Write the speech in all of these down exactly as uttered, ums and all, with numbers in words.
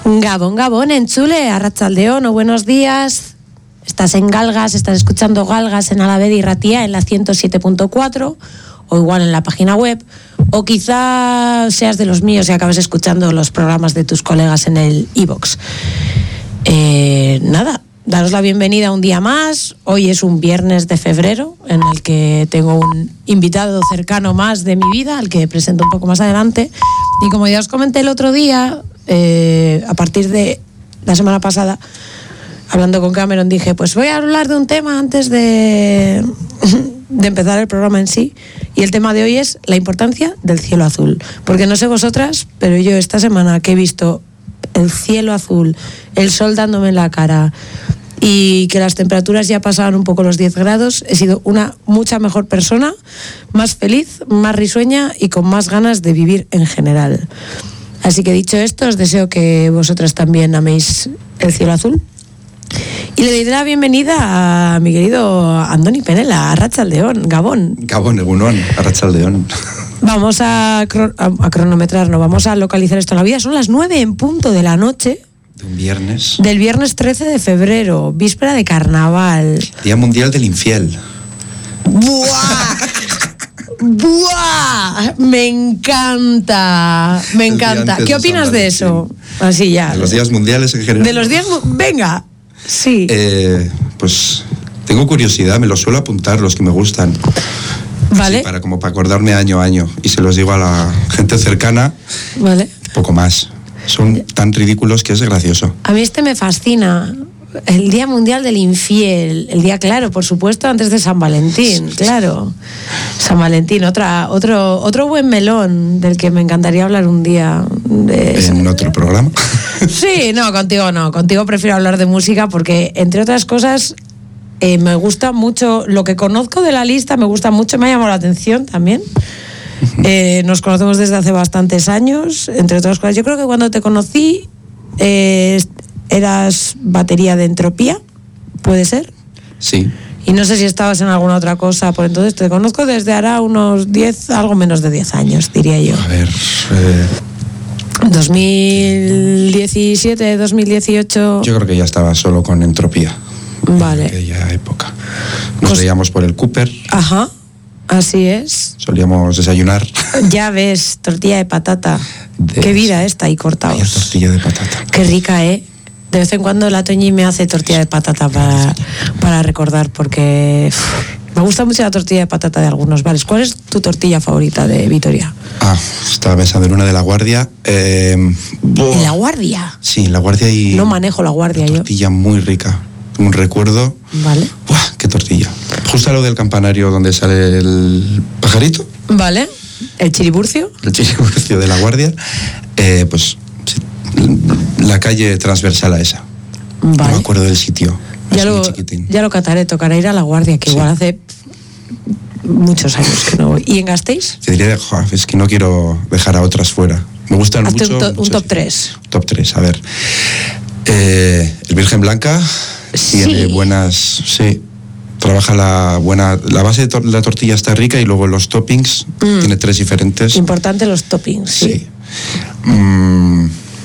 Gabón, Gabón, Enchule, Arratsaldeón o buenos días. Estás en Galgas, estás escuchando Galgas en Alavedi y Ratia en la ciento siete punto cuatro o igual en la página web, o quizá seas de los míos y acabes escuchando los programas de tus colegas en el iVoox. Eh, nada, daros la bienvenida un día más. Hoy es un viernes de febrero en el que tengo un invitado cercano más de mi vida, al que presento un poco más adelante. Y como ya os comenté el otro día, eh, a partir de la semana pasada, hablando con Cameron, dije, pues voy a hablar de un tema antes de, de empezar el programa en sí. Y el tema de hoy es la importancia del cielo azul. Porque no sé vosotras, pero yo esta semana que he visto el cielo azul, el sol dándome en la cara y que las temperaturas ya pasaban un poco los diez grados, he sido una mucha mejor persona, más feliz, más risueña y con más ganas de vivir en general. Así que dicho esto, os deseo que vosotras también améis el cielo azul. Y le doy la bienvenida a mi querido Andoni Penela, Arratsaldeón, Gabón. Gabón, Egunon, Arratsaldeón. Vamos a, cro- a, a cronometrar, no, vamos a localizar esto en la vida. Son las nueve en punto de la noche. De un viernes. Del viernes trece de febrero, víspera de carnaval. Día Mundial del Infiel. ¡Buah! ¡Buah! Me encanta, me encanta. ¿Qué opinas de eso? Así ya. De los días mundiales en general. De los días, venga. Sí. Eh, pues tengo curiosidad, me los suelo apuntar los que me gustan. Vale. Sí, para como para acordarme año a año. Y se los digo a la gente cercana. Vale. Poco más. Son tan ridículos que es gracioso. A mí este me fascina. El Día Mundial del Infiel. El día, claro, por supuesto, antes de San Valentín. Claro. San Valentín, otra, otro, otro buen melón del que me encantaría hablar un día. De en otro programa. Sí, no, contigo no. Contigo prefiero hablar de música porque, entre otras cosas, eh, me gusta mucho, lo que conozco de la lista me gusta mucho, me ha llamado la atención también. Eh, nos conocemos desde hace bastantes años, entre otras cosas. Yo creo que cuando te conocí eh, eras batería de Entropía, ¿puede ser? Sí. Y no sé si estabas en alguna otra cosa por entonces. Te conozco desde hará unos diez, algo menos de diez años, diría yo. A ver... Eh... dos mil diecisiete, dos mil dieciocho... Yo creo que ya estaba solo con Entropía. Vale. En aquella época. Nos Pues, veíamos por el Cooper. Ajá, así es. Solíamos desayunar. Ya ves, tortilla de patata. De... Qué vida esta, y cortados. Vaya tortilla de patata. Qué rica, ¿eh? De vez en cuando la Toñi me hace tortilla de patata para, para recordar, porque uff, me gusta mucho la tortilla de patata de algunos bares. ¿Cuál es tu tortilla favorita de Vitoria? Ah, estaba pensando en una de La Guardia. Eh, ¿En La Guardia? Sí, en La Guardia y... No manejo La Guardia yo. Tortilla muy rica. Un recuerdo. Vale. ¡Buah, qué tortilla! Justo a lo del campanario donde sale el pajarito. Vale. ¿El chiriburcio? El chiriburcio de La Guardia. Eh, pues sí, la calle transversal a esa. Vale. No me acuerdo del sitio. Ya es lo, muy chiquitín. ya lo cataré, tocará ir a La Guardia, que Sí. igual hace muchos años que no voy. ¿Y en Gasteiz? Te diría, jo, es que no quiero dejar a otras fuera. Me gustan Hazte mucho. un, to- un muchas- top tres. Top tres, a ver. Eh, el Virgen Blanca Sí. tiene buenas... Sí. Trabaja la buena... La base de tor- la tortilla está rica y luego los toppings Mm. tiene tres diferentes. Importante los toppings, sí. Sí. Mm.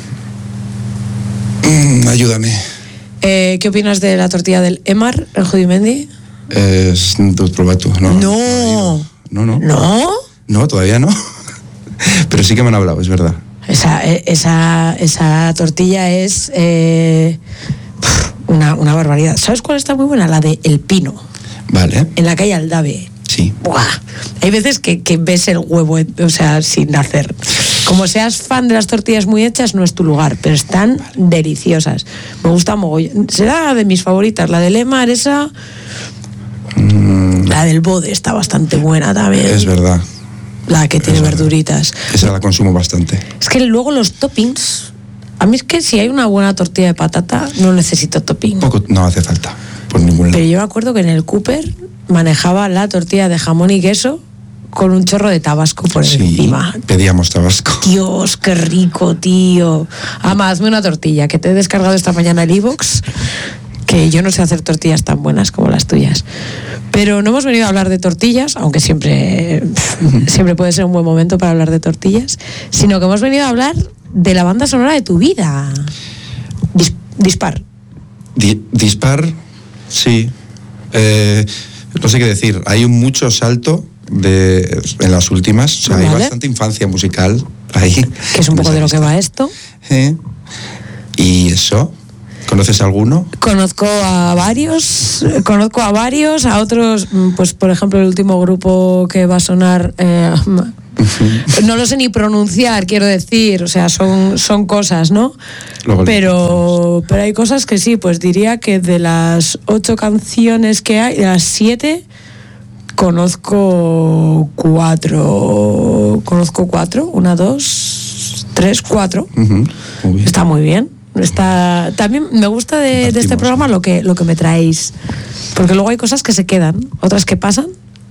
Mm, ayúdame. Eh, ¿Qué opinas de la tortilla del Emar en Judimendi? Es tu probato, ¿no? No. No, no. ¿No? No, todavía no. Pero sí que me han hablado, es verdad. Esa, eh, esa, esa tortilla es eh, una, una barbaridad. ¿Sabes cuál está muy buena? La de El Pino, Vale. en la calle Aldave. Sí. ¡Buah! Hay veces que, que ves el huevo, o sea, sin nacer. Como seas fan de las tortillas muy hechas, no es tu lugar, pero están deliciosas. Me gusta mogollón. Será de mis favoritas. La del Emar, esa... Mm, La del Bode está bastante buena también. es verdad. La que tiene Es verdad. verduritas. Esa la consumo bastante. Es que luego los toppings... A mí es que si hay una buena tortilla de patata, no necesito topping. Poco, no hace falta, por ningún lado. Pero yo me acuerdo que en el Cooper manejaba la tortilla de jamón y queso con un chorro de tabasco por Sí, encima. pedíamos tabasco. Dios, qué rico, tío. Ama, hazme una tortilla, que te he descargado esta mañana el iVoox, que yo no sé hacer tortillas tan buenas como las tuyas. Pero no hemos venido a hablar de tortillas, aunque siempre, siempre puede ser un buen momento para hablar de tortillas, sino que hemos venido a hablar de la banda sonora de tu vida. Dis- dispar. Di- dispar, sí. Eh, no sé qué decir. Hay un mucho salto de, en las últimas. O sea, Vale. hay bastante infancia musical ahí. Que es un poco de lo que va esto. Eh, y eso. ¿Conoces alguno? Conozco a varios, conozco a varios, a otros, pues por ejemplo el último grupo que va a sonar, eh, no lo sé ni pronunciar, quiero decir, o sea, son, son cosas, ¿no? Luego Pero, pero hay cosas que sí, pues diría que de las ocho canciones que hay, de las siete, conozco cuatro, conozco cuatro, una, dos, tres, cuatro. Uh-huh. Muy bien. Está muy bien. Está, también me gusta de, de este programa lo que, lo que me traéis, porque luego hay cosas que se quedan, otras que pasan.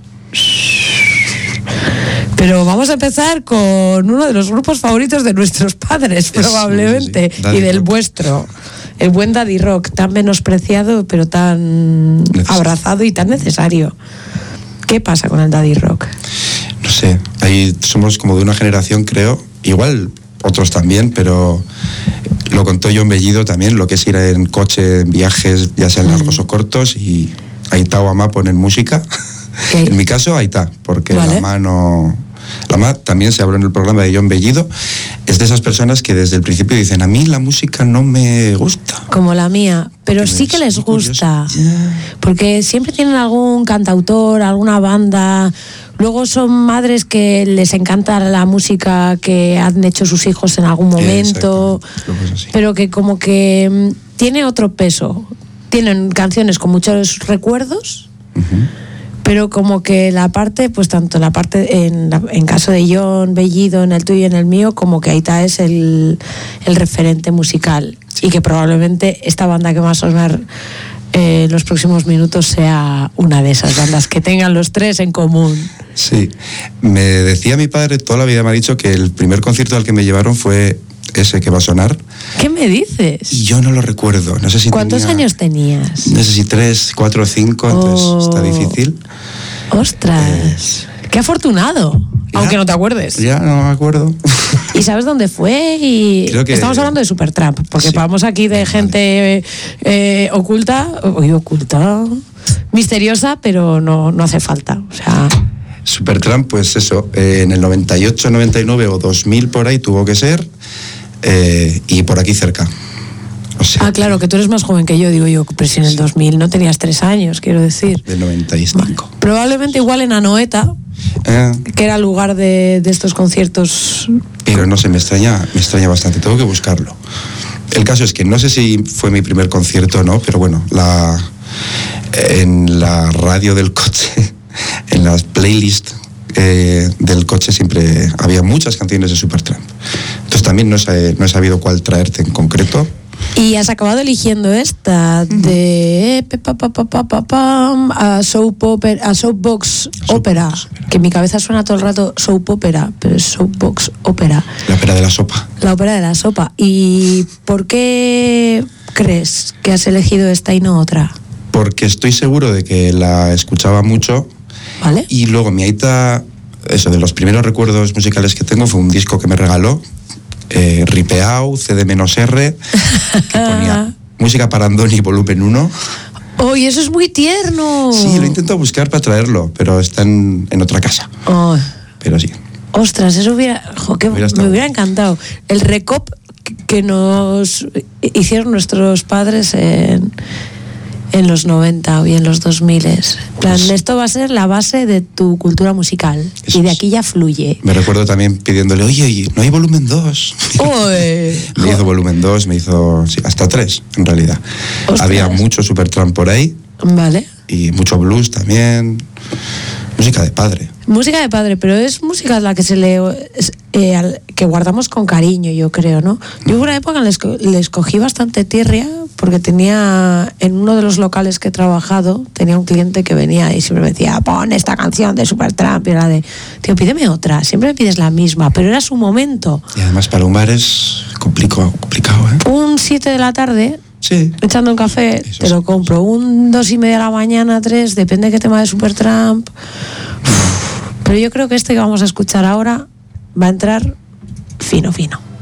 Pero vamos a empezar con uno de los grupos favoritos de nuestros padres, probablemente, sí, sí, sí. y del Rock. vuestro, el buen Daddy Rock, tan menospreciado pero tan Necesario. abrazado y tan necesario. ¿Qué pasa con el Daddy Rock? No sé, ahí somos como de una generación, creo, igual otros también, pero lo contó John Bellido también, lo que es ir en coche, en viajes, ya sean largos o cortos, y Aitá o Amá ponen música. Okay. En mi caso, Aitá, porque Vale. la Amá no... La Amá también se habló en el programa de John Bellido, es de esas personas que desde el principio dicen, a mí la música no me gusta. Como la mía, pero Que sí es que les muy curioso. gusta, Ya. porque siempre tienen algún cantautor, alguna banda. Luego son madres que les encanta la música que han hecho sus hijos en algún momento, Exactamente, luego es así. pero que como que mm, tiene otro peso. Tienen canciones con muchos recuerdos, Ujú. pero como que la parte, pues tanto la parte, en, la- en caso de John Bellido, en el tuyo y en el mío, como que Aitá es el, el referente musical. Y que probablemente esta banda que va a sonar eh, en los próximos minutos sea una de esas bandas que tengan los tres en común. Sí, me decía mi padre, toda la vida me ha dicho que el primer concierto al que me llevaron fue ese que va a sonar, ¿Qué me dices? y yo no lo recuerdo, no sé si ¿Cuántos tenía- años tenías? No sé si tres, cuatro o cinco, entonces Oh. está difícil. ¡Ostras! ¡Qué afortunado! Ya. Aunque no te acuerdes. Ya no me acuerdo. ¿Y sabes dónde fue? Y Creo que- estamos hablando de Supertramp, porque Sí. vamos aquí de Vale. gente eh, oculta, oye, oculta, misteriosa, pero no, no hace falta. O sea, Supertramp, pues eso, eh, en el noventa y ocho, noventa y nueve o dos mil por ahí tuvo que ser, eh, y por aquí cerca. O sea, ah, claro, que tú eres más joven que yo, digo yo, pero si en el dos mil no tenías tres años, quiero decir. del noventa y cinco. Probablemente igual en Anoeta, Eh, que era el lugar de, de estos conciertos. pero no sé, me extraña, me extraña bastante, tengo que buscarlo. El caso es que no sé si fue mi primer concierto o no, pero bueno, la, en la radio del coche, en las playlists eh, del coche siempre había muchas canciones de Supertramp. Entonces también no he, no he sabido cuál traerte en concreto. Y has acabado eligiendo esta de pe, pa, pa, pa, pa, pa, pam, a soap opera, a soapbox opera, Soapbox opera. que en mi cabeza suena todo el rato soap opera, pero es soapbox opera, La ópera de la sopa. la ópera de la sopa. ¿Y por qué crees que has elegido esta y no otra? Porque estoy seguro de que la escuchaba mucho. ¿Vale? Y luego mi aita, eso, de los primeros recuerdos musicales que tengo fue un disco que me regaló, eh, Ripeao, C D R, que ponía música para Andoni volumen uno. ¡Oh, eso es muy tierno! Sí, lo intento buscar para traerlo, pero está en, en otra casa. Oh, Pero sí. ostras, eso hubiera, jo, que Hubiera me estado hubiera bueno. encantado. El recop que nos hicieron nuestros padres en, en los noventa o en los dos mil. En plan, Pues- esto va a ser la base de tu cultura musical. Eso Y de es. aquí ya fluye. Me recuerdo también pidiéndole, oye, ¿y ¿no hay volumen dos? ¡Oye! Me hizo volumen dos, me hizo, sí, hasta tres, en realidad. Ostras. Había mucho Supertramp por ahí, Vale. y mucho blues también. Música de padre. Música de padre, pero es música a la que se le es, eh, al- que guardamos con cariño, yo creo, ¿no? Yo hubo una época en la que les, les cogí bastante tirria porque tenía en uno de los locales que he trabajado tenía un cliente que venía y siempre me decía, pon esta canción de Supertramp, y era de, tío, pídeme otra, siempre me pides la misma, pero era su momento. Y además para un bar es complicado, complicado, ¿eh? Un siete de la tarde Sí. echando un café, Eso te sí. lo compro. Un dos y media de la mañana, tres, depende de qué tema de Supertramp. Pero yo creo que este que vamos a escuchar ahora va a entrar fino, fino.